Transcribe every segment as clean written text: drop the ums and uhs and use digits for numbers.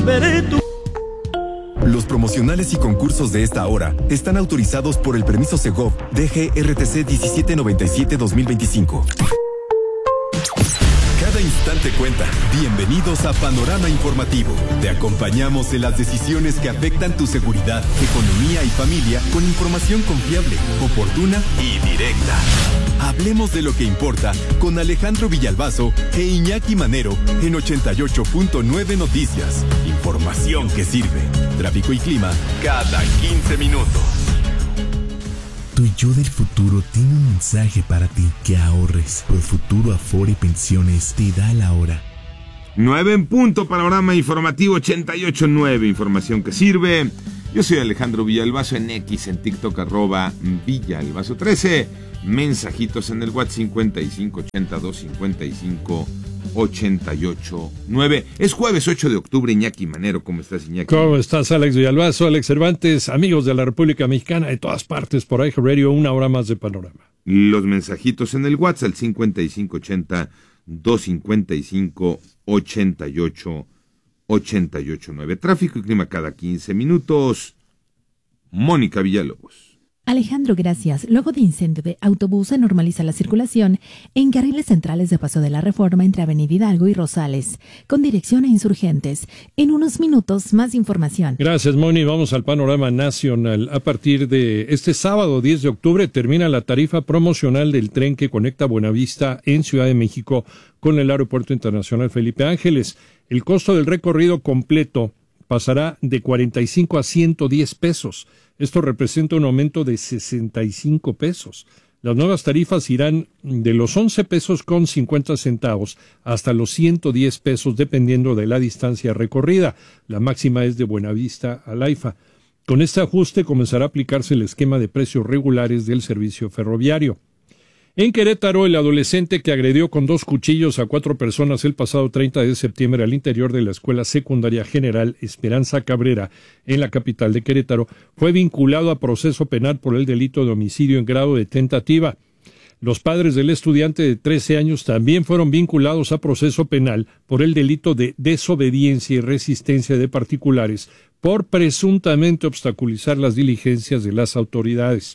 Los promocionales y concursos de esta hora están autorizados por el permiso Segov DGRTC 1797-2025. Cada instante cuenta. Bienvenidos a Panorama Informativo. Te acompañamos en las decisiones que afectan tu seguridad, economía y familia con información confiable, oportuna y directa. Hablemos de lo que importa con Alejandro Villalbazo e Iñaki Manero en 88.9 Noticias. Información que sirve. Tráfico y clima cada 15 minutos. Tu yo del futuro tiene un mensaje para ti: que ahorres. Profuturo Afore Pensiones te da la hora. 9 en punto, Panorama Informativo 88.9, información que sirve. Yo soy Alejandro Villalbazo en X, en TikTok, @Villalbazo13. Mensajitos en el WhatsApp 5582558889. Es jueves 8 de octubre, Iñaki Manero. ¿Cómo estás, Iñaki? ¿Cómo estás, Alex Villalbazo, Alex Cervantes, amigos de la República Mexicana, de todas partes, por iHeart Radio, una hora más de Panorama? Los mensajitos en el WhatsApp, 5580-255-8889. Tráfico y clima cada 15 minutos. Mónica Villalobos. Alejandro, gracias. Luego de incendio de autobús se normaliza la circulación en carriles centrales de Paso de la Reforma entre Avenida Hidalgo y Rosales, con dirección a Insurgentes. En unos minutos, más información. Gracias, Moni. Vamos al panorama nacional. A partir de este sábado 10 de octubre termina la tarifa promocional del tren que conecta Buenavista en Ciudad de México con el Aeropuerto Internacional Felipe Ángeles. El costo del recorrido completo pasará de 45 a 110 pesos. Esto representa un aumento de 65 pesos. Las nuevas tarifas irán de los 11 pesos con 50 centavos hasta los 110 pesos dependiendo de la distancia recorrida. La máxima es de Buenavista a Laifa. Con este ajuste comenzará a aplicarse el esquema de precios regulares del servicio ferroviario. En Querétaro, el adolescente que agredió con 2 cuchillos a 4 personas el pasado 30 de septiembre al interior de la Escuela Secundaria General Esperanza Cabrera, en la capital de Querétaro, fue vinculado a proceso penal por el delito de homicidio en grado de tentativa. Los padres del estudiante de 13 años también fueron vinculados a proceso penal por el delito de desobediencia y resistencia de particulares por presuntamente obstaculizar las diligencias de las autoridades.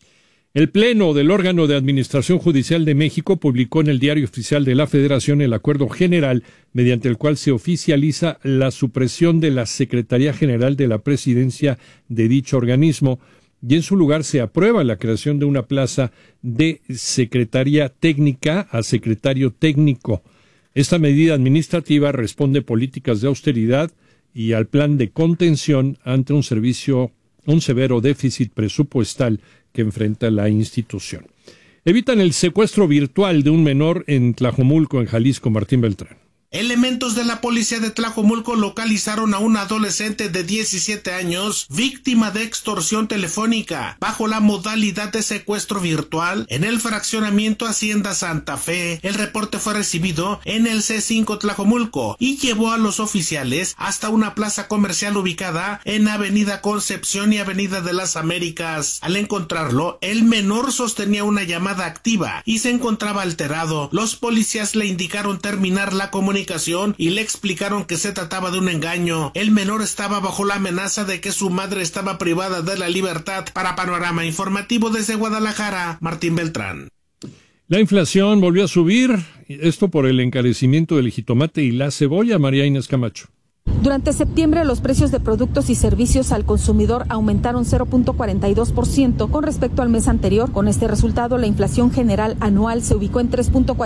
El Pleno del órgano de Administración Judicial de México publicó en el Diario Oficial de la Federación el acuerdo general mediante el cual se oficializa la supresión de la Secretaría General de la Presidencia de dicho organismo y en su lugar se aprueba la creación de una plaza de Secretaría Técnica a Secretario Técnico. Esta medida administrativa responde a políticas de austeridad y al plan de contención ante un severo déficit presupuestal que enfrenta la institución. Evitan el secuestro virtual de un menor en Tlajomulco, en Jalisco. Martín Beltrán. Elementos de la policía de Tlajomulco localizaron a un adolescente de 17 años víctima de extorsión telefónica bajo la modalidad de secuestro virtual en el fraccionamiento Hacienda Santa Fe. El reporte fue recibido en el C5 Tlajomulco y llevó a los oficiales hasta una plaza comercial ubicada en Avenida Concepción y Avenida de las Américas. Al encontrarlo, el menor sostenía una llamada activa y se encontraba alterado. Los policías le indicaron terminar la comunicación y le explicaron que se trataba de un engaño. El menor estaba bajo la amenaza de que su madre estaba privada de la libertad. Para Panorama Informativo desde Guadalajara, Martín Beltrán. La inflación volvió a subir, esto por el encarecimiento del jitomate y la cebolla. María Inés Camacho. Durante septiembre, los precios de productos y servicios al consumidor aumentaron 0.42% con respecto al mes anterior. Con este resultado, la inflación general anual se ubicó en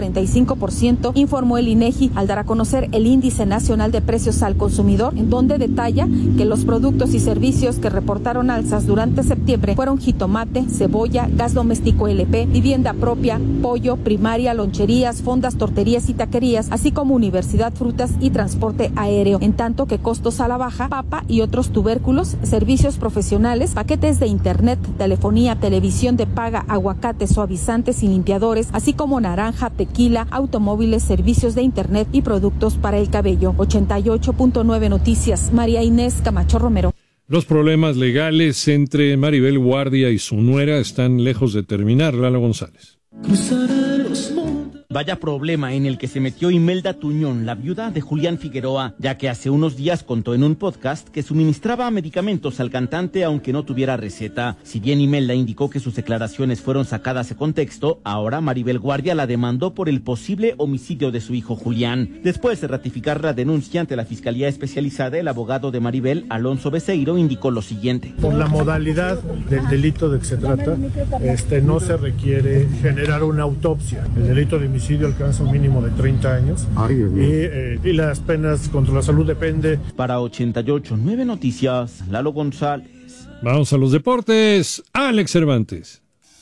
3.45%, informó el INEGI al dar a conocer el Índice Nacional de Precios al Consumidor, en donde detalla que los productos y servicios que reportaron alzas durante septiembre fueron jitomate, cebolla, gas doméstico LP, vivienda propia, pollo, primaria, loncherías, fondas, torterías y taquerías, así como universidad, frutas y transporte aéreo. En tanto que costos a la baja, papa y otros tubérculos, servicios profesionales, paquetes de internet, telefonía, televisión de paga, aguacates, suavizantes y limpiadores, así como naranja, tequila, automóviles, servicios de internet y productos para el cabello. 88.9 Noticias, María Inés Camacho Romero. Los problemas legales entre Maribel Guardia y su nuera están lejos de terminar. Lalo González. Vaya problema en el que se metió Imelda Tuñón, la viuda de Julián Figueroa, ya que hace unos días contó en un podcast que suministraba medicamentos al cantante aunque no tuviera receta. Si bien Imelda indicó que sus declaraciones fueron sacadas de contexto, ahora Maribel Guardia la demandó por el posible homicidio de su hijo Julián. Después de ratificar la denuncia ante la Fiscalía Especializada, el abogado de Maribel, Alonso Beceiro, indicó lo siguiente. Por la modalidad del delito de que se trata, no se requiere generar una autopsia. El delito de homicidio alcanza un mínimo de 30 años y las penas contra la salud depende. Para 88.9 Noticias, Lalo González. Vamos a los deportes. Alex Cervantes.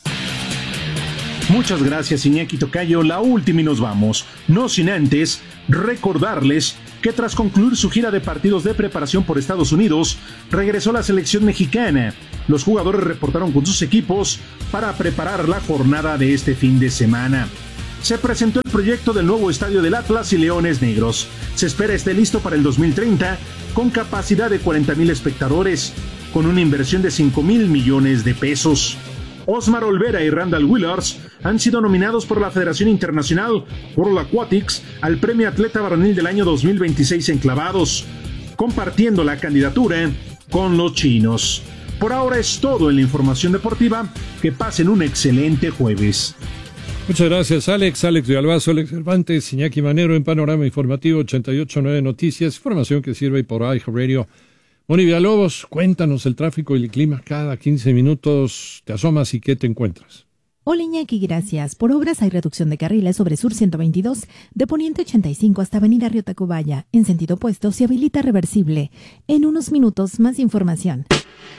Muchas gracias, Iñaki Tocayo. La última y nos vamos. No sin antes recordarles que tras concluir su gira de partidos de preparación por Estados Unidos, regresó la selección mexicana. Los jugadores reportaron con sus equipos para preparar la jornada de este fin de semana. Se presentó el proyecto del nuevo estadio del Atlas y Leones Negros. Se espera esté listo para el 2030 con capacidad de 40,000 espectadores, con una inversión de 5,000 millones de pesos. Osmar Olvera y Randall Willers han sido nominados por la Federación Internacional World Aquatics al Premio Atleta Varonil del año 2026 en clavados, compartiendo la candidatura con los chinos. Por ahora es todo en la información deportiva. Que pasen un excelente jueves. Muchas gracias, Alex de Albazo, Alex Cervantes, Iñaki Manero en Panorama Informativo 88.9 Noticias, información que sirve por iHeartRadio. Moni Villalobos, cuéntanos el tráfico y el clima. Cada 15 minutos te asomas y ¿qué te encuentras? Hola Iñaki, gracias. Por obras hay reducción de carriles sobre Sur 122, de Poniente 85 hasta Avenida Río Tacubaya. En sentido opuesto se habilita reversible. En unos minutos más información.